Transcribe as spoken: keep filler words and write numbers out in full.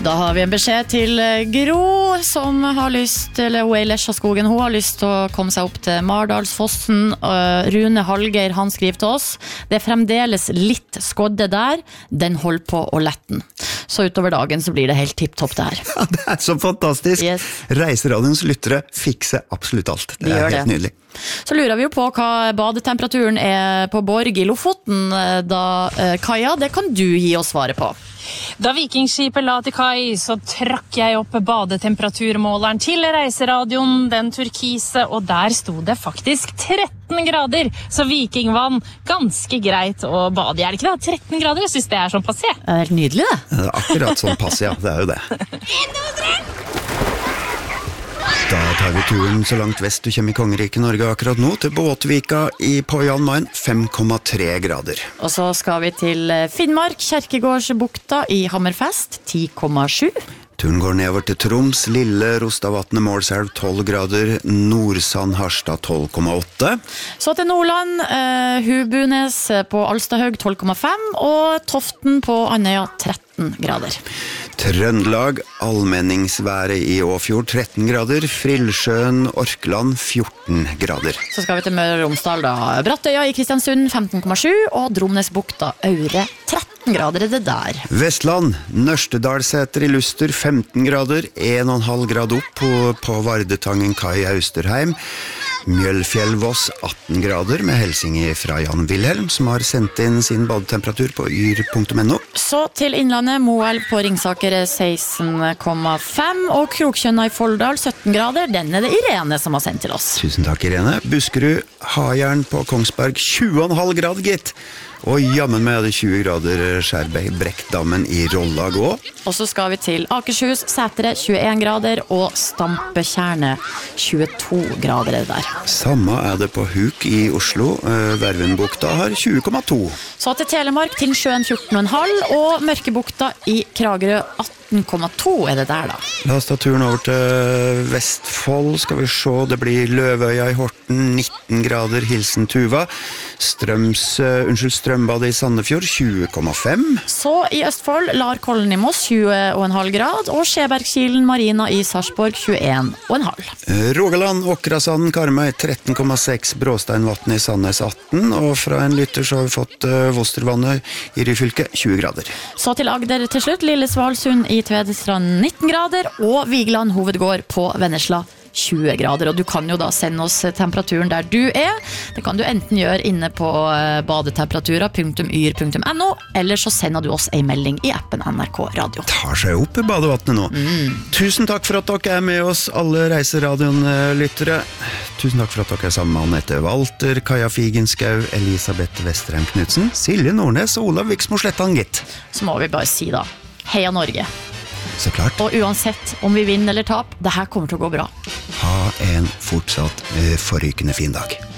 Da har vi en beskjed til Gro som har lyst, eller hun er i Lesjaskogen, hun har lyst til å komme seg opp til Mardalsfossen. Rune Hallgeir, han skriver til oss, det er fremdeles litt skodde der, den holder på å letten. Så utover dagen så blir det helt tipptopp der. Ja, det er så fantastisk. Yes. Reiseradions lyttere fikser absolutt alt. Det De er helt det. nydelig. Så lurer vi jo på hva badetemperaturen er på Borg i Lofoten da, Kaja, det kan du gi oss svare på. Da vikingskipet la til kai, så trakk jeg opp badetemperaturmåleren til reiseradioen, den turkise, og der sto det faktisk tretten grader. Så vikingvann, ganske greit å bade i, er det ikke det? tretten grader, jeg synes det er sånn passé. Det er helt nydelig det. Det er akkurat sånn pass, ja. Det er jo det. Da tar vi turen så langt vest du kommer i Kongeriket Norge akkurat nå, til Båtvika i på Jan Mayen, fem komma tre grader. Og så skal vi til Finnmark, Kjerkegårdsbukta i Hammerfest, ti komma sju. Turen går nedover til Troms, Lille, Rostavatnet, Målselv, tolv grader, Nordsand, Harstad, tolv komma åtte. Så til Nordland, uh, Hubunes på Alstahaug, tolv komma fem, og Toften på Andøya, tretten grader. Trøndelag, allmenningsværet i Åfjord, tretten grader, Frillsjøen, Orkland, fjorten grader. Så skal vi til Møre og Romsdal da, Brattøya i Kristiansund, femten komma sju, og Dromnesbukta, Aure, tretten grader er det der. Vestland, Nørstedalseter i Luster, femten grader, en komma fem grad opp på, på Vardetangen Kai Austerheim. Mjølfjellvoss, atten grader, med helsing fra Jan Wilhelm, som har sendt inn sin badetemperatur på yr punktum no. Så til Innlandet, Moelv på Ringsaker, seksten komma fem, og Krokkjønna i Folldal, sytten grader. Den er det Irene som har sendt til oss. Tusen takk, Irene. Buskerud, Hajern på Kongsberg, tjue komma fem grad, gitt. Og jammen med det tjue grader Skjærbrekkdammen i Rollag også. Og så skal vi til Akershus, Sætere, tjueen grader, og Stampetjerne, tjueto grader er det der. Samme er det på Huk i Oslo. Vervenbukta har tjue komma to. Så til Telemark, Tinnsjøen fjorten komma fem, og Mørkebukta i Kragerø atten komma to er det der da. La oss ta turen over til Vestfold, skal vi se, det blir Løvøya i Horten, nitten grader, hilsen Tuva. Strøms, uh, unnskyld, Strømbadet i Sandefjord, tjue komma fem. Så i Østfold, Larkollen i Moss, tjue komma fem grad, og Skjebergkilen Marina i Sarsborg, tjueen komma fem. Uh, Rogaland, Åkrasanden, Karmøy, tretten komma seks, Bråsteinvatnet i Sandnes, atten, og fra en lytter så har vi fått uh, Vostervannet i Ryfylke, tjue grader. Så til Agder til slutt, Lille Svalsund i Tvedestrand, nitten grader, og Vigeland Hovedgård på Vennesla, tjue grader, og du kan jo da sende oss temperaturen der du er. Det kan du enten gjøre inne på badetemperatura punktum yr punktum no, eller så sender du oss en melding i appen N R K Radio. Tar seg opp i badevattnet nå. Mm. Tusen takk for at dere er med oss, alle Reiseradioen-lyttere. Tusen takk for at dere er sammen med Annette Walter, Kaja Figenskau, Elisabeth Vesterheim Knudsen, Silje Nordnes og Olav Viksmo Slettan, gitt. Så må vi bare si da, heia Norge. Så klart. Og uansett om vi vinner eller tap, det her kommer til å gå bra. Ha en fortsatt uh, forrykende fin dag.